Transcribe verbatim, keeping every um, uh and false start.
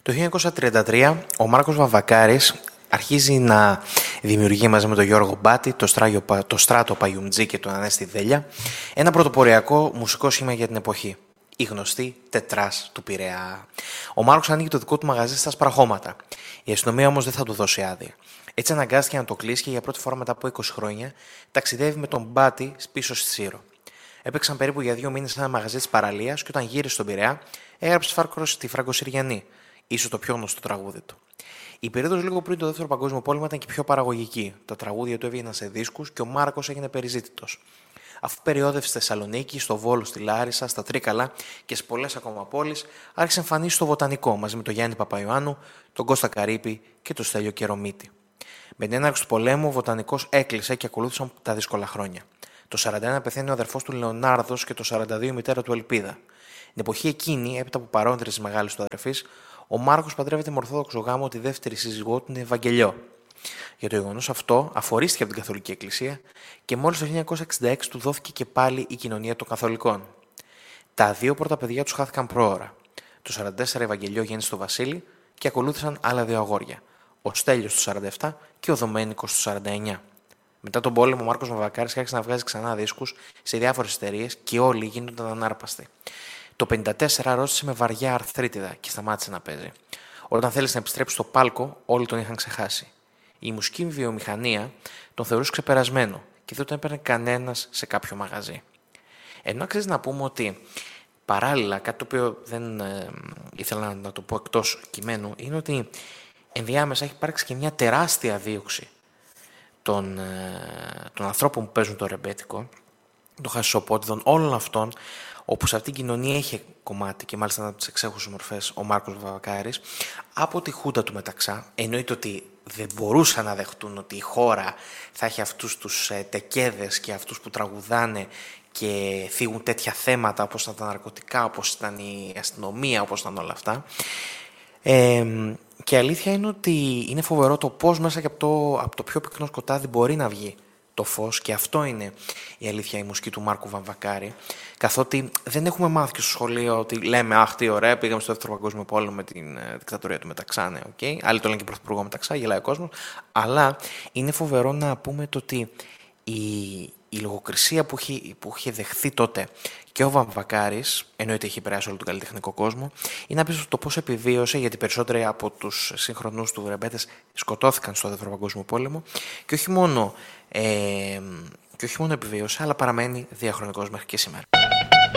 Το χίλια εννιακόσια τριάντα τρία ο Μάρκος Βαμβακάρης αρχίζει να δημιουργεί μαζί με τον Γιώργο Μπάτη, το, στράγιο, το Στράτο Παγιουμτζή και τον Ανέστη Δέλια ένα πρωτοποριακό μουσικό σχήμα για την εποχή. Η γνωστή τετράς του Πειραιά. Ο Μάρκος ανοίγει το δικό του μαγαζί στα Σπραχώματα. Η αστυνομία όμως δεν θα του δώσει άδεια. Έτσι αναγκάστηκε να το κλείσει και για πρώτη φορά μετά από είκοσι χρόνια ταξιδεύει με τον Μπάτη πίσω στη Σύρο. Έπαιξαν περίπου για δύο μήνες σε ένα μαγαζί της παραλίας και όταν γύρισε στον Πειραιά έγραψε τη Φραγκοσυριανή, ίσως το πιο γνωστό τραγούδι του. Η περίοδος λίγο πριν το Δεύτερο Παγκόσμιο Πόλεμο ήταν και πιο παραγωγική. Τα τραγούδια του έβγαιναν σε δίσκους και ο Μάρκος έγινε περιζήτητος. Αφού περιόδευσε στη Θεσσαλονίκη, στο Βόλο, στη Λάρισα, στα Τρίκαλα και σε πολλές ακόμα πόλεις, άρχισε να εμφανίσει στο Βοτανικό μαζί με τον Γιάννη Παπαϊωάννου, τον Κώστα Καρύπη και τον Στέλιο Κερομίτη. Με την έναρξη του πολέμου, ο Βοτανικός έκλεισε και ακολούθησαν τα δύσκολα χρόνια. Το σαράντα ένα πεθαίνει ο αδερφός του Λεωνάρδος και το σαράντα δύο η μητέρα του Ελπίδα. Την εποχή εκείνη, έπειτα από παρόντρες της μεγάλης του αδερφής, ο Μάρκος παντρεύεται με ορθόδοξο γάμο τη δεύτερη σύζυγό του, την Ευαγγελιό. Για το γεγονός αυτό, αφορίστηκε από την Καθολική Εκκλησία και μόλις το χίλια εννιακόσια εξήντα έξι του δόθηκε και πάλι η κοινωνία των Καθολικών. Τα δύο πρώτα παιδιά τους χάθηκαν πρόωρα. Το σαράντα τέσσερα η Ευαγγελιό γέννησε στο Βασίλη και ακολούθησαν άλλα δύο αγόρια. Ο Στέλιος του σαράντα επτά και ο Δομένικος του σαράντα εννιά. Μετά τον πόλεμο, ο Μάρκος Βαμβακάρης άρχισε να βγάζει ξανά δίσκους σε διάφορες εταιρείες και όλοι γίνονταν ανάρπαστοι. Το πενήντα τέσσερα αρρώστησε με βαριά αρθρίτιδα και σταμάτησε να παίζει. Όταν θέλησε να επιστρέψει στο πάλκο, όλοι τον είχαν ξεχάσει. Η μουσική βιομηχανία τον θεωρούσε ξεπερασμένο και δεν τον έπαιρνε κανένας σε κάποιο μαγαζί. Ενώ αξίζει να πούμε ότι παράλληλα, κάτι το οποίο δεν ε, ήθελα να το πω εκτός κειμένου, είναι ότι ενδιάμεσα έχει υπάρξει και μια τεράστια δίωξη των, ε, των ανθρώπων που παίζουν το ρεμπέτικο, των χασισοπότιδων, όλων αυτών, όπου σε αυτήν την κοινωνία είχε κομμάτι και μάλιστα από τις εξέχουσες μορφές ο Μάρκος Βαμβακάρης, από τη Χούντα του Μεταξά. Εννοείται ότι δεν μπορούσαν να δεχτούν ότι η χώρα θα έχει αυτούς τους ε, τεκέδες και αυτούς που τραγουδάνε και θίγουν τέτοια θέματα όπως ήταν τα ναρκωτικά, όπως ήταν η αστυνομία, όπως ήταν όλα αυτά. Ε, και η αλήθεια είναι ότι είναι φοβερό το πώς μέσα και από το, από το πιο πυκνό σκοτάδι μπορεί να βγει το φως, και αυτό είναι η αλήθεια η μουσική του Μάρκου Βαμβακάρη, καθότι δεν έχουμε μάθει και στο σχολείο ότι λέμε αχ τι ωραία, πήγαμε στο Δεύτερο Παγκόσμιο Πόλεμο με την ε, δικτατορία του Μεταξά, ναι, okay. Άλλοι το λένε και πρωθυπουργό Μεταξά, γελάει ο κόσμος, αλλά είναι φοβερό να πούμε το ότι η, η λογοκρισία που είχε, που είχε δεχθεί τότε και ο Βαμβακάρης, εννοείται είχε περάσει όλο τον καλλιτεχνικό κόσμο, είναι απίστευτο το πώς επιβίωσε, γιατί περισσότεροι από τους συγχρονούς του ρεμπέτες σκοτώθηκαν στο Δεύτερο Παγκόσμιο Πόλεμο και όχι μόνο, ε, και όχι μόνο επιβίωσε, αλλά παραμένει διαχρονικός μέχρι και σήμερα.